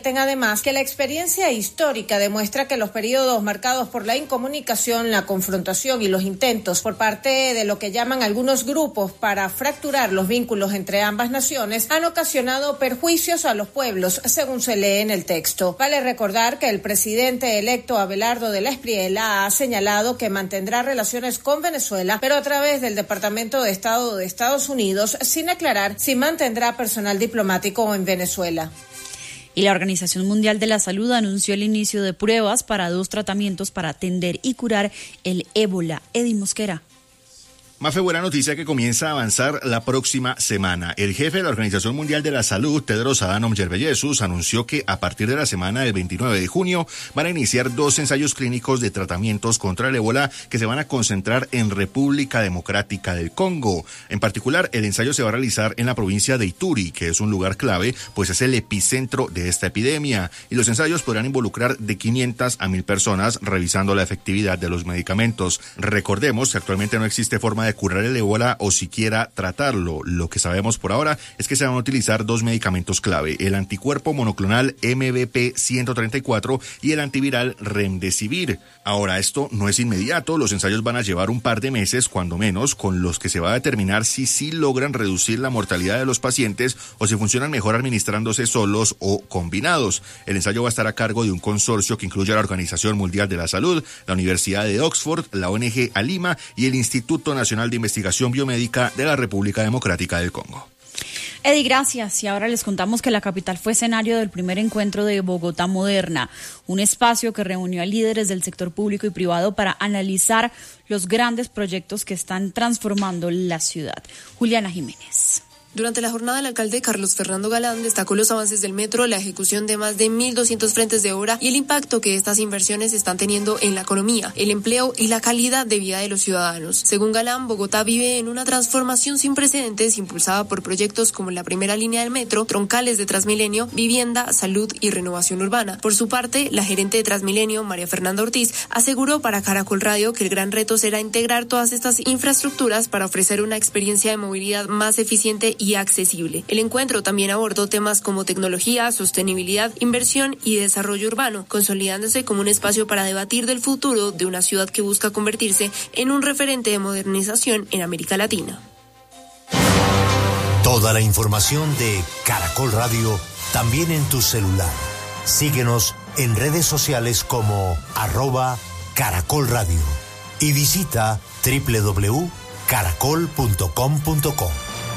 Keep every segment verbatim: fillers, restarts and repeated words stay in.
advierten además que la experiencia histórica demuestra que los periodos marcados por la incomunicación, la confrontación y los intentos por parte de lo que llaman algunos grupos para fracturar los vínculos entre ambas naciones han ocasionado perjuicios a los pueblos, según se lee en el texto. Vale recordar que el presidente electo Abelardo de la Espriella ha señalado que mantendrá relaciones con Venezuela, pero a través del Departamento de Estado de Estados Unidos, sin aclarar si mantendrá personal diplomático en Venezuela. Y la Organización Mundial de la Salud anunció el inicio de pruebas para dos tratamientos para atender y curar el ébola. Eddie Mosquera. Mafe, buena noticia que comienza a avanzar la próxima semana. El jefe de la Organización Mundial de la Salud, Tedros Adhanom Ghebreyesus, anunció que a partir de la semana del veintinueve de junio van a iniciar dos ensayos clínicos de tratamientos contra el ébola que se van a concentrar en República Democrática del Congo. En particular, el ensayo se va a realizar en la provincia de Ituri, que es un lugar clave, pues es el epicentro de esta epidemia. Y los ensayos podrán involucrar de quinientas a mil personas revisando la efectividad de los medicamentos. Recordemos que actualmente no existe forma de curar el ébola o siquiera tratarlo. Lo que sabemos por ahora es que se van a utilizar dos medicamentos clave, el anticuerpo monoclonal M V P ciento treinta y cuatro y el antiviral Remdesivir. Ahora, esto no es inmediato, los ensayos van a llevar un par de meses, cuando menos, con los que se va a determinar si sí logran reducir la mortalidad de los pacientes o si funcionan mejor administrándose solos o combinados. El ensayo va a estar a cargo de un consorcio que incluye a la Organización Mundial de la Salud, la Universidad de Oxford, la O N G Alima y el Instituto Nacional de Investigación Biomédica de la República Democrática del Congo. Eddie, gracias. Y ahora les contamos que la capital fue escenario del primer encuentro de Bogotá Moderna, un espacio que reunió a líderes del sector público y privado para analizar los grandes proyectos que están transformando la ciudad. Juliana Jiménez. Durante la jornada, el alcalde Carlos Fernando Galán destacó los avances del metro, la ejecución de más de mil doscientos frentes de obra y el impacto que estas inversiones están teniendo en la economía, el empleo y la calidad de vida de los ciudadanos. Según Galán, Bogotá vive en una transformación sin precedentes impulsada por proyectos como la primera línea del metro, troncales de Transmilenio, vivienda, salud y renovación urbana. Por su parte, la gerente de Transmilenio, María Fernanda Ortiz, aseguró para Caracol Radio que el gran reto será integrar todas estas infraestructuras para ofrecer una experiencia de movilidad más eficiente y accesible. El encuentro también abordó temas como tecnología, sostenibilidad, inversión y desarrollo urbano, consolidándose como un espacio para debatir del futuro de una ciudad que busca convertirse en un referente de modernización en América Latina. Toda la información de Caracol Radio también en tu celular. Síguenos en redes sociales como arroba Caracol Radio y visita doble u doble u doble u punto caracol punto com punto co.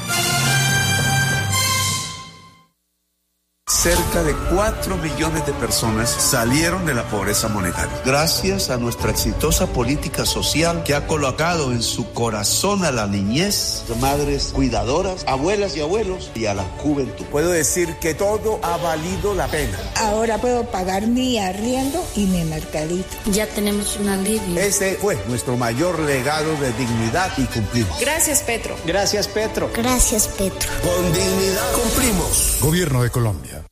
Cerca de cuatro millones de personas salieron de la pobreza monetaria. Gracias a nuestra exitosa política social que ha colocado en su corazón a la niñez, madres cuidadoras, abuelas y abuelos y a la juventud. Puedo decir que todo ha valido la pena. Ahora puedo pagar mi arriendo y mi mercadito. Ya tenemos un alivio. Ese fue nuestro mayor legado de dignidad y cumplimos. Gracias, Petro. Gracias, Petro. Gracias, Petro. Con dignidad cumplimos. Gobierno de Colombia.